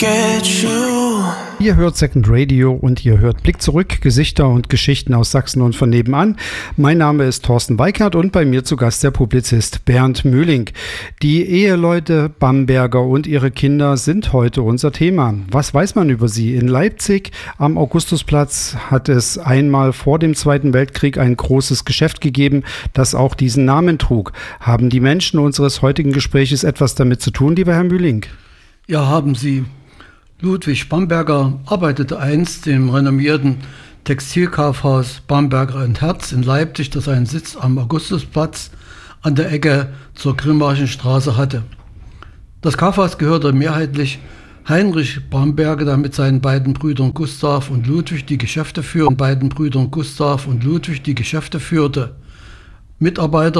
Get you. Ihr hört Second Radio und ihr hört Blick zurück, Gesichter und Geschichten aus Sachsen und von nebenan. Mein Name ist Thorsten Weikert und bei mir zu Gast der Publizist Bernd Mühling. Die Eheleute Bamberger und ihre Kinder sind heute unser Thema. Was weiß man über sie? In Leipzig am Augustusplatz hat es einmal vor dem Zweiten Weltkrieg ein großes Geschäft gegeben, das auch diesen Namen trug. Haben die Menschen unseres heutigen Gespräches etwas damit zu tun, lieber Herr Mühling? Ja, haben sie. Ludwig Bamberger arbeitete einst im renommierten Textilkaufhaus Bamberger & Herz in Leipzig, das seinen Sitz am Augustusplatz an der Ecke zur Grimmarschen Straße hatte. Das Kaufhaus gehörte mehrheitlich Heinrich Bamberger, der mit seinen beiden Brüdern Gustav und Ludwig die Geschäfte führte. Mitarbeiter